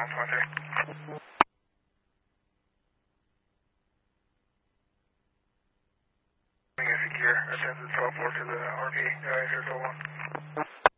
123. Secure. Attend the 12-4 to the RV. Air 1.